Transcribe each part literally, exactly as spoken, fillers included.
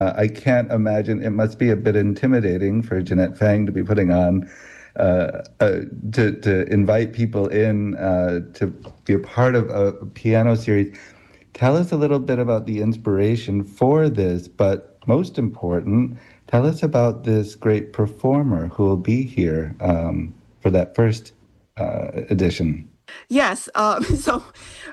Uh, I can't imagine. It must be a bit intimidating for Jeanette Fang to be putting on, uh, uh, to to invite people in uh, to be a part of a piano series. Tell us a little bit about the inspiration for this, but most important, tell us about this great performer who will be here um, for that first uh, edition. Yes. Um, so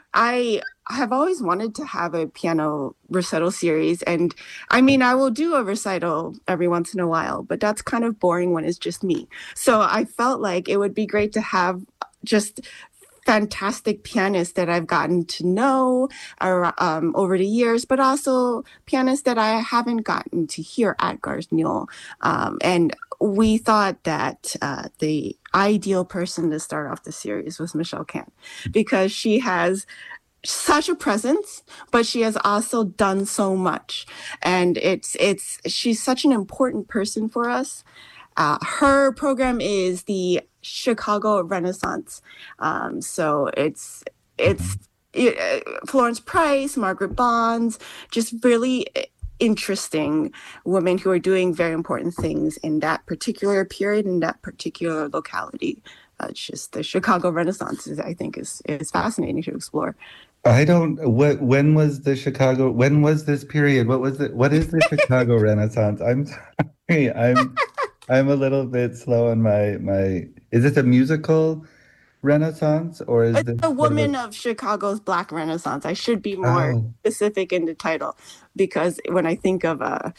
I have always wanted to have a piano recital series. And I mean, I will do a recital every once in a while, but that's kind of boring when it's just me. So I felt like it would be great to have just fantastic pianists that I've gotten to know ar- um, over the years, but also pianists that I haven't gotten to hear at Garnier. Um, and we thought that uh, the ideal person to start off the series was Michelle Can, because she has such a presence, but she has also done so much. And it's it's she's such an important person for us. Uh, her program is the Chicago Renaissance. Um, so it's it's Mhm. it, uh, Florence Price, Margaret Bonds, just really interesting women who are doing very important things in that particular period in that particular locality. Uh, it's just the Chicago Renaissance is, I think, is is fascinating to explore. I don't, what, when was the Chicago, when was this period? What was it? What is the Chicago Renaissance? I'm sorry. I'm, I'm a little bit slow on my, my, is this a musical Renaissance or is It's this the sort of a, woman of Chicago's Black Renaissance. I should be more oh, specific in the title because when I think of uh,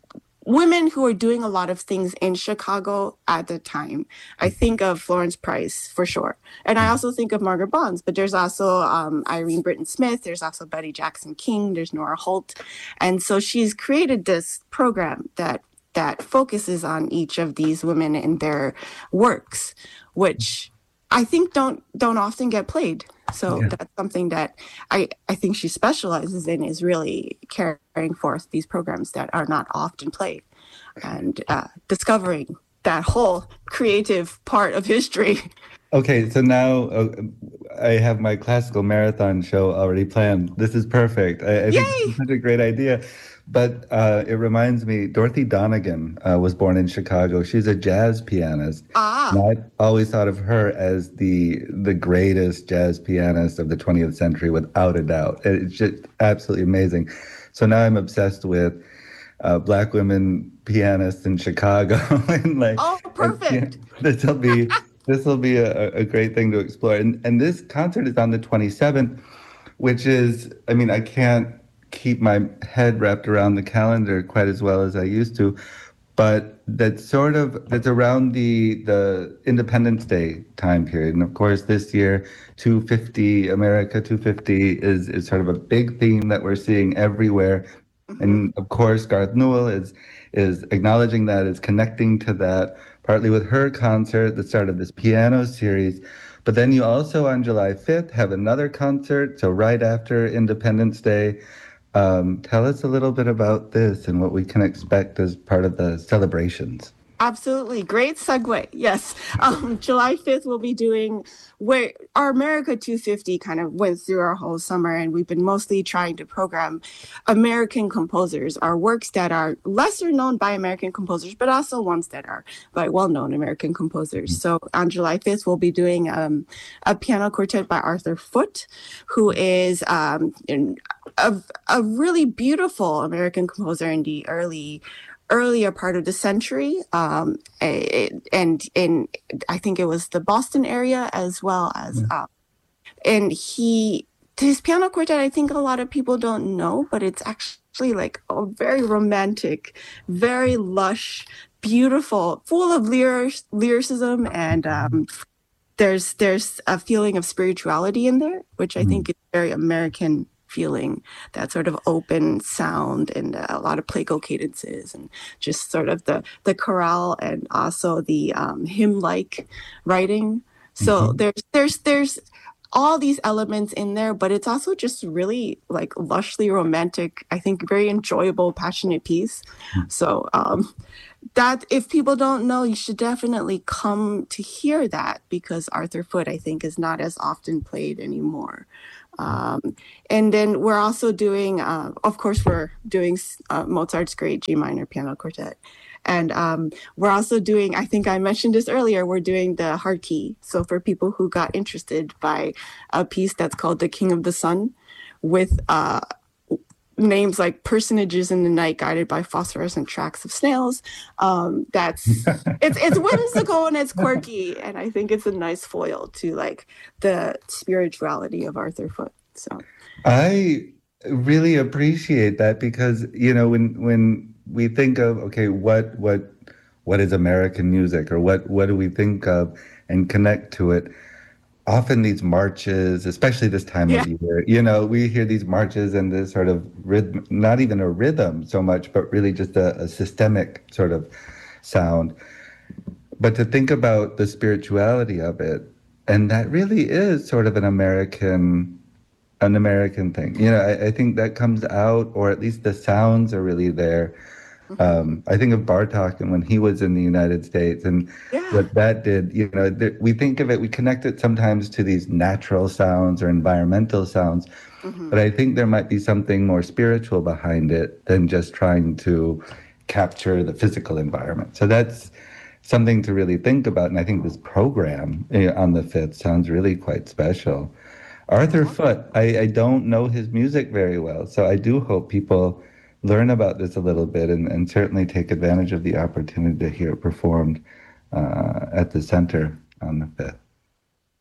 women who are doing a lot of things in Chicago at the time, I think of Florence Price for sure. And I also think of Margaret Bonds, but there's also um, Irene Britton Smith, there's also Betty Jackson King, there's Nora Holt. And so she's created this program that that focuses on each of these women and their works, which I think don't don't often get played. So yeah. that's something that I, I think she specializes in is really carrying forth these programs that are not often played and uh, discovering that whole creative part of history. Okay, so now uh, I have my classical marathon show already planned. This is perfect. I, I think this is Yay! such a great idea. But uh, it reminds me, Dorothy Donegan uh, was born in Chicago. She's a jazz pianist. And Ah, I always thought of her as the the greatest jazz pianist of the twentieth century, without a doubt. It's just absolutely amazing. So now I'm obsessed with uh, Black women pianists in Chicago, and like, oh, and, yeah, perfect. this will be this will be a, a great thing to explore. And and this concert is on the twenty-seventh, which is, I mean, I can't keep my head wrapped around the calendar quite as well as I used to, but that's sort of that's around the the Independence Day time period. And of course, this year, two fifty America two fifty is is sort of a big theme that we're seeing everywhere. Mhm. And of course, Garth Newell is is acknowledging that, is connecting to that, partly with her concert, the start of this piano series. But then you also on July fifth have another concert, so right after Independence Day. Um, tell us a little bit about this and what we can expect as part of the celebrations. Absolutely. Great segue. Yes. Um, July fifth, we'll be doing where our America two fifty kind of went through our whole summer, and we've been mostly trying to program American composers, our works that are lesser known by American composers, but also ones that are by well known American composers. So on July fifth, we'll be doing um, a piano quartet by Arthur Foote, who is um, in, a, a really beautiful American composer in the early earlier part of the century, um, and in I think it was the Boston area as well as, Yeah. uh, and he his piano quartet. I think a lot of people don't know, but it's actually like a very romantic, very lush, beautiful, full of lyric, lyricism, and um, there's there's a feeling of spirituality in there, which I think Mm. is very American feeling, that sort of open sound and uh, a lot of plagal cadences and just sort of the the chorale and also the um, hymn like writing. So Mhm. there's there's there's all these elements in there, but it's also just really like lushly romantic, I think very enjoyable, passionate piece. So um that if people don't know, you should definitely come to hear that because Arthur Foote, I think, is not as often played anymore. Um, and then we're also doing, uh, of course, we're doing uh, Mozart's Great G Minor Piano Quartet. And um, we're also doing, I think I mentioned this earlier, we're doing the Harki. So for people who got interested by a piece that's called The King of the Sun, with uh, names like Personages in the Night Guided by Phosphorescent Tracks of Snails. Um, that's, it's, it's whimsical and it's quirky. And I think it's a nice foil to like the spirituality of Arthur Foote. So I really appreciate that because, you know, when, when we think of, okay, what, what, what is American music, or what, what do we think of and connect to it? Often these marches, especially this time yeah. of year, you know, we hear these marches and this sort of rhythm, not even a rhythm so much, but really just a, a systemic sort of sound. But to think about the spirituality of it, and that really is sort of an American, an American thing. You know, I, I think that comes out, or at least the sounds are really there. Um, I think of Bartok and when he was in the United States and yeah. what that did, you know, th- we think of it, we connect it sometimes to these natural sounds or environmental sounds, mm-hmm. but I think there might be something more spiritual behind it than just trying to capture the physical environment. So that's something to really think about. And I think this program uh, on the fifth sounds really quite special. Arthur Foote, I, I don't know his music very well, so I do hope people learn about this a little bit and, and certainly take advantage of the opportunity to hear it performed uh, at the center on the fifth.